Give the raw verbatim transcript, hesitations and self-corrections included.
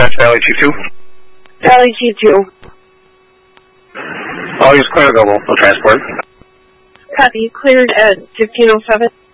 dispatch, Valley Chief two. Valley Chief two. All use clear, go, no transport. Copy, cleared at fifteen oh seven.